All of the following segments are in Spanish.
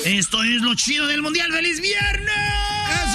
Esto es lo chido del Mundial. ¡Feliz viernes! ¡Eso!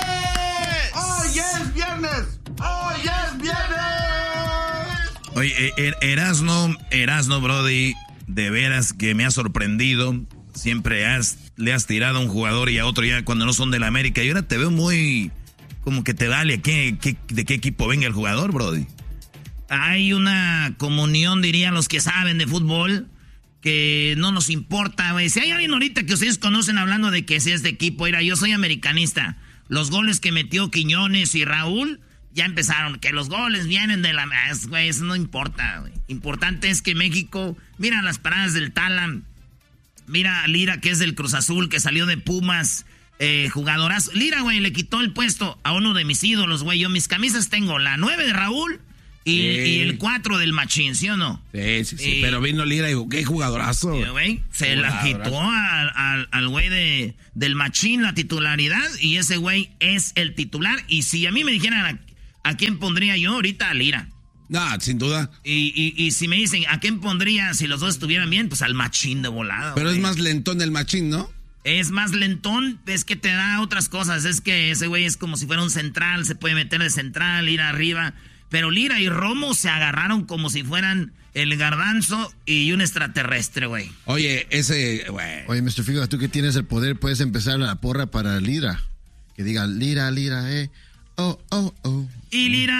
¡Hoy es viernes! ¡Hoy es viernes! Oye, Erasno, Brody, de veras que me ha sorprendido. Siempre le has tirado a un jugador y a otro ya cuando no son de la América. Y ahora te veo muy... como que te vale de qué equipo venga el jugador, Brody. Hay una comunión, dirían los que saben de fútbol, que no nos importa, güey. Si hay alguien ahorita que ustedes conocen hablando de que si es de equipo, mira, yo soy americanista. Los goles que metió Quiñones y Raúl, ya empezaron. Que los goles vienen de la... Güey, eso no importa, güey. Importante es que México... Mira las paradas del Tala. Mira a Lira, que es del Cruz Azul, que salió de Pumas. Jugadorazo. Lira, güey, le quitó el puesto a uno de mis ídolos, güey. Yo mis camisas tengo la 9 de Raúl y el 4 del Machín, ¿sí o no? Sí. Pero vino Lira y dijo, qué jugadorazo. Güey, se la quitó al güey del Machín la titularidad y ese güey es el titular. Y si a mí me dijeran a quién pondría yo ahorita, a Lira. No, sin duda. Y si me dicen a quién pondría si los dos estuvieran bien, pues al Machín de volada. Pero güey. Es más lentón el Machín, ¿no? Es más lentón, es que te da otras cosas. Es que ese güey es como si fuera un central, se puede meter de central, ir arriba. Pero Lira y Romo se agarraron como si fueran el Garbanzo y un extraterrestre, güey. Oye, güey. Oye, Mr. Figo, tú que tienes el poder, puedes empezar la porra para Lira. Que diga Lira, oh, oh, oh. Y Lira,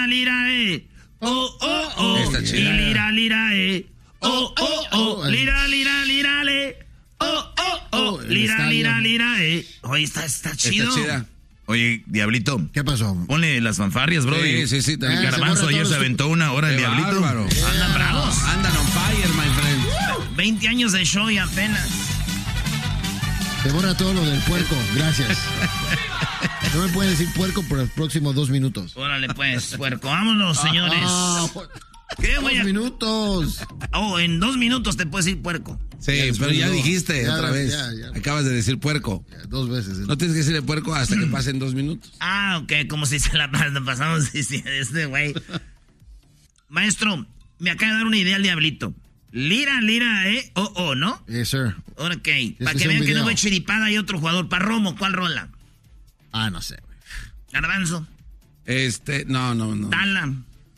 oh, oh, oh. Está chida. Y Lira, oh, oh, oh. Lira, oh, oh, oh. Lira, Oye, está chido. Está chida. Oye, Diablito. ¿Qué pasó? Ponle las fanfarrias, Brody. Sí. El Garbanzo ayer se aventó una hora, el Diablito. Bárbaro. Andan bravos. Andan on fire, my friend. 20 años de show y apenas. Te borra todo lo del puerco, gracias. No me pueden decir puerco por los próximos 2 minutos. Órale, pues, puerco. Vámonos, señores. ¿Qué, güey? 2 minutos. Oh, en 2 minutos te puedo decir puerco. Sí, Ya, pero ya dijiste ya, otra vez. ya. Acabas de decir puerco. Ya, 2 veces. No tienes que decirle puerco hasta que pasen 2 minutos. Ah, ok, como si se la pasamos este güey. Maestro, me acaba de dar una idea el Diablito. Lira, oh, ¿no? Yes, sir. Ok, para que vean que no voy chiripada hay otro jugador. Para Romo, ¿cuál rola? Ah, no sé, güey. Garbanzo. No. Tala.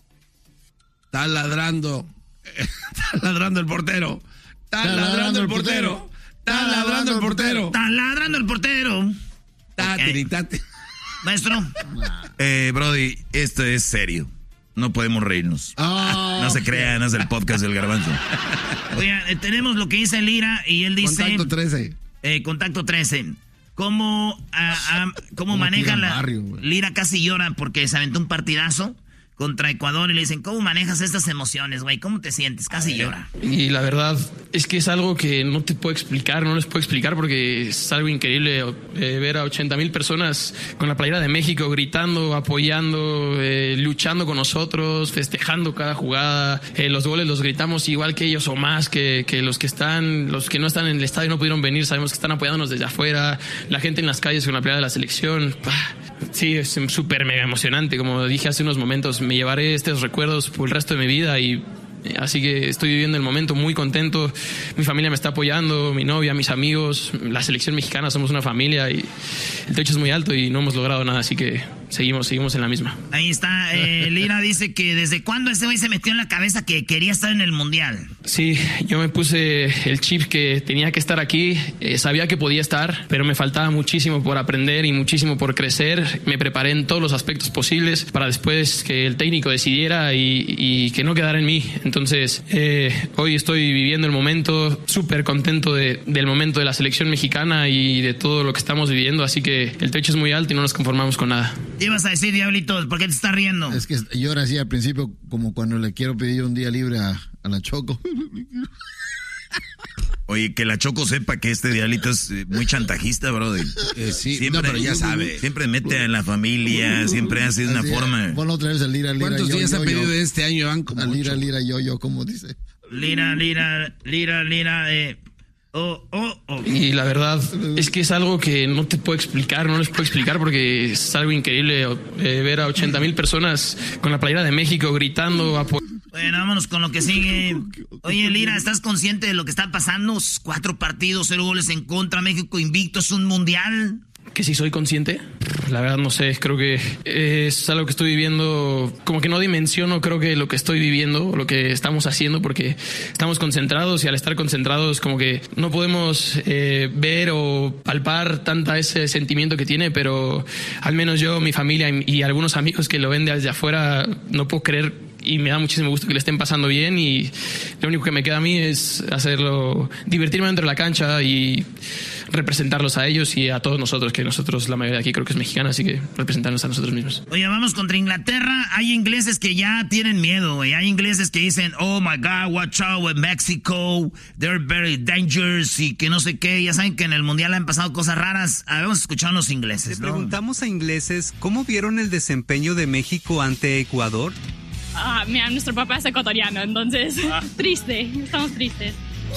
Está ladrando. Está ladrando el portero. Está ladrando el portero. Está ladrando el portero. Está ladrando el portero. Tati. Maestro. Brody, esto es serio. No podemos reírnos. No se crean, es el podcast del Garbanzo. Oigan, tenemos lo que dice Lira y él dice... Contacto 13. Contacto 13. ¿Cómo maneja la... Lira casi llora porque se aventó un partidazo contra Ecuador y le dicen, ¿cómo manejas estas emociones, güey? ¿Cómo te sientes? Casi llora. Y la verdad es que es algo que no te puedo explicar, no les puedo explicar porque es algo increíble ver a 80,000 personas con la playera de México gritando, apoyando, luchando con nosotros, festejando cada jugada. Los goles los gritamos igual que ellos o más que los que no están en el estadio no pudieron venir, sabemos que están apoyándonos desde afuera, la gente en las calles con la playera de la selección. Sí, es súper mega emocionante, como dije hace unos momentos, me llevaré estos recuerdos por el resto de mi vida y así que estoy viviendo el momento muy contento. Mi familia me está apoyando, mi novia, mis amigos, la selección mexicana, somos una familia y el techo es muy alto y no hemos logrado nada, así que seguimos en la misma. Ahí está, Lira dice que desde cuándo ese güey se metió en la cabeza que quería estar en el Mundial. Sí, yo me puse el chip que tenía que estar aquí, sabía que podía estar, pero me faltaba muchísimo por aprender y muchísimo por crecer. Me preparé en todos los aspectos posibles para después que el técnico decidiera y que no quedara en mí. Entonces, hoy estoy viviendo el momento, súper contento del momento de la selección mexicana y de todo lo que estamos viviendo, así que el techo es muy alto y no nos conformamos con nada. ¿Qué ibas a decir, Diablito? ¿Por qué te estás riendo? Es que yo ahora sí al principio, como cuando le quiero pedir un día libre a la Choco. Oye, que la Choco sepa que este Diablito es muy chantajista, brother. Sí, siempre, pero ya sabe. Siempre mete a la familia, siempre hace de una forma. Ponlo otra vez al Lira. ¿Cuántos días ha pedido de este año, Iván? Al Lira, yo, como dice. Lira, oh. Y la verdad es que es algo que no te puedo explicar, no les puedo explicar porque es algo increíble ver a 80,000 personas con la playera de México gritando, Bueno, vámonos con lo que sigue. Oye, Lira, ¿estás consciente de lo que está pasando? 4 partidos, 0 goles en contra, México invicto, es un mundial. Que si soy consciente, la verdad no sé, creo que es algo que estoy viviendo, como que no dimensiono creo que lo que estoy viviendo, lo que estamos haciendo, porque estamos concentrados y al estar concentrados como que no podemos ver o palpar tanta ese sentimiento que tiene, pero al menos yo, mi familia y algunos amigos que lo ven desde afuera, no puedo creer y me da muchísimo gusto que le estén pasando bien y lo único que me queda a mí es hacerlo, divertirme dentro de la cancha y representarlos a ellos y a todos nosotros, que nosotros, la mayoría de aquí creo que es mexicana, así que representarnos a nosotros mismos. Oye, vamos contra Inglaterra. Hay ingleses que ya tienen miedo, güey. Hay ingleses que dicen, oh my God, watch out with Mexico, they're very dangerous y que no sé qué. Ya saben que en el Mundial han pasado cosas raras. Habíamos escuchado a los ingleses, Le preguntamos a ingleses, ¿cómo vieron el desempeño de México ante Ecuador? Mira, nuestro papá es ecuatoriano, entonces triste, estamos tristes.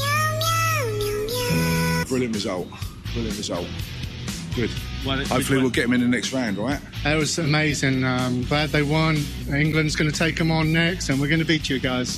Brilliant result. Good. Hopefully we'll get them in the next round, right? That was amazing. Glad they won. England's going to take them on next, and we're going to beat you guys.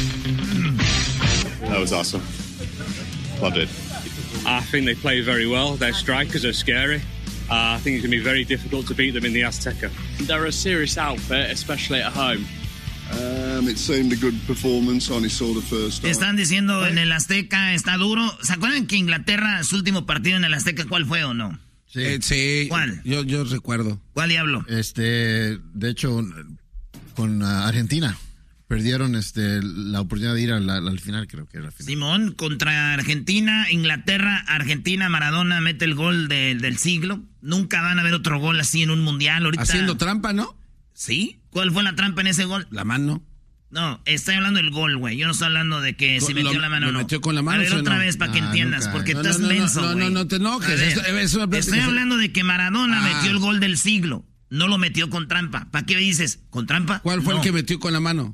That was awesome. Loved it. I think they play very well. Their strikers are scary. I think it's going to be very difficult to beat them in the Azteca. They're a serious outfit, especially at home. It seemed a good performance. Only saw the first. Están diciendo en el Azteca está duro. ¿Se acuerdan que Inglaterra, su último partido en el Azteca, cuál fue o no? Sí. Sí. ¿Cuál? Yo recuerdo. ¿Cuál diablo? De hecho, con Argentina. Perdieron la oportunidad de ir al final, creo que era la final. Simón, contra Argentina, Inglaterra, Argentina, Maradona mete el gol del siglo. Nunca van a ver otro gol así en un mundial. Ahorita... Haciendo trampa, ¿no? ¿Sí? ¿Cuál fue la trampa en ese gol? La mano. No, estoy hablando del gol, güey. Yo no estoy hablando de que si metió la mano o no. Metió con la mano. A ver, otra vez para que entiendas, nunca, porque estás menso, güey. No te enojes. Estoy hablando de que Maradona metió el gol del siglo. No lo metió con trampa. ¿Para qué dices? ¿Con trampa? ¿Cuál fue el que metió con la mano?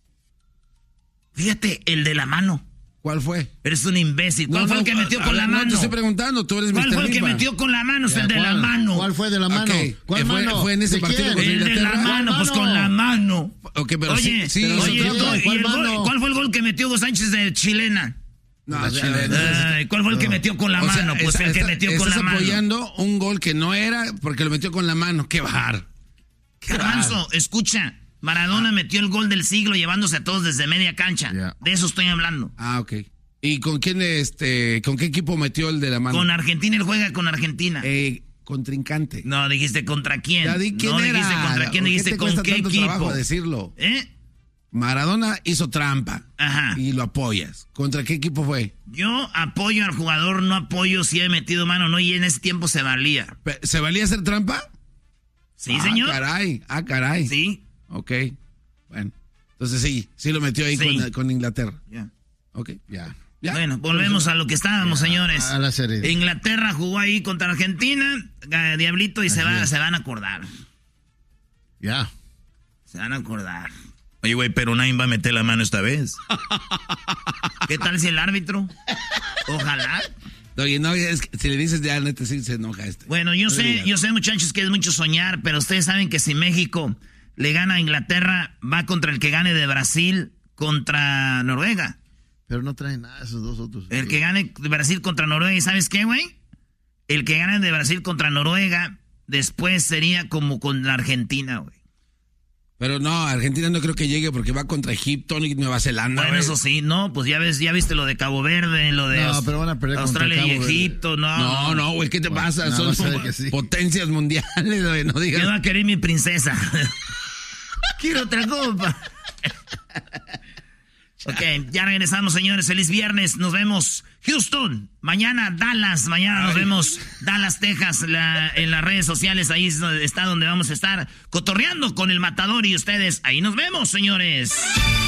Fíjate, el de la mano. ¿Cuál fue? Eres un imbécil. ¿Cuál fue el que metió con la mano? No te estoy preguntando, tú eres Mr. ¿Cuál fue el que metió con la mano? Es el de la mano. ¿Cuál fue de la mano? Okay. ¿Cuál mano? ¿Fue en ese partido con el de la mano, pues con la mano. Okay, pero oye, sí, ¿cuál fue el gol que metió Hugo Sánchez de chilena? No, ¿cuál fue el que metió con la mano? Pues el que metió con la mano. Estás apoyando un gol que no era porque lo metió con la mano. ¡Qué bajar! Garbanzo, escucha. Maradona metió el gol del siglo llevándose a todos desde media cancha. Yeah. De eso estoy hablando. Ah, ok. ¿Y con quién, con qué equipo metió el de la mano? Con Argentina, él juega con Argentina. Contrincante. No, dijiste contra quién. Ya di quién no era. Dijiste contra quién, dijiste con qué equipo. Decirlo. Maradona hizo trampa. Ajá. Y lo apoyas. ¿Contra qué equipo fue? Yo apoyo al jugador, no apoyo si he metido mano o no, y en ese tiempo se valía. ¿Se valía hacer trampa? Sí, señor. Caray. Sí. Ok. Bueno. Entonces sí lo metió ahí sí. con Inglaterra. Ya. Ok, ya. Bueno, volvemos a lo que estábamos, señores. A la serie. Inglaterra jugó ahí contra Argentina, Diablito, y se van a acordar. Ya. Se van a acordar. Oye, güey, pero nadie va a meter la mano esta vez. ¿Qué tal si el árbitro? Ojalá. Oye, no, es que si le dices ya, neta, sí se enoja Bueno, yo sé, muchachos, que es mucho soñar, pero ustedes saben que si México le gana a Inglaterra, va contra el que gane de Brasil contra Noruega. Pero no traen nada esos dos otros. El que gane de Brasil contra Noruega, ¿y sabes qué, güey? El que gane de Brasil contra Noruega, después sería como con la Argentina, güey. Pero no, Argentina no creo que llegue porque va contra Egipto y Nueva Zelanda. Bueno, eso sí, no, pues ya viste lo de Cabo Verde, lo de pero van a perder Australia y Egipto, No, güey, ¿qué te pasa? Son potencias mundiales, güey, no digas. Yo no querer mi princesa. Quiero otra copa. Ok, ya regresamos, señores. Feliz viernes. Nos vemos. Houston. Mañana Dallas. Mañana nos vemos. Dallas, Texas. En las redes sociales. Ahí está donde vamos a estar cotorreando con el Matador y ustedes. Ahí nos vemos, señores.